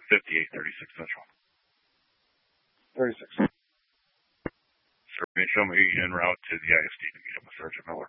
5836 Central. 36. Sir, may show me en route to the ISD to meet up with Sergeant Miller.